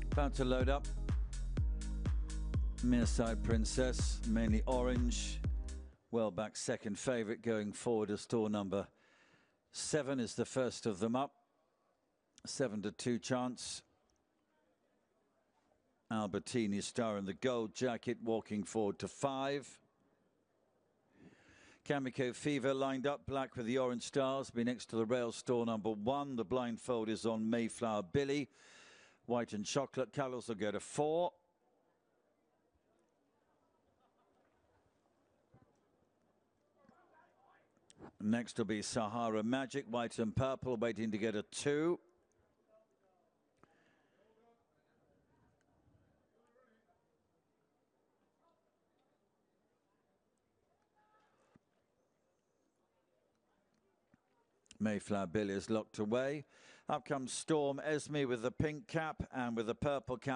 About to load up. Meerside Princess, mainly orange. Well back second favourite going forward as store number 7 is the first of them up. 7-2 chance. Albertini Star in the gold jacket walking forward to 5. Kamiko Fever lined up, black with the orange stars, be next to the rail store number 1. The blindfold is on Mayflower Billy. White and chocolate colours will go to 4. Next will be Sahara Magic, white and purple, waiting to get a 2. Mayflower Billy is locked away. Up comes Storm Esme with the pink cap and with the purple cap.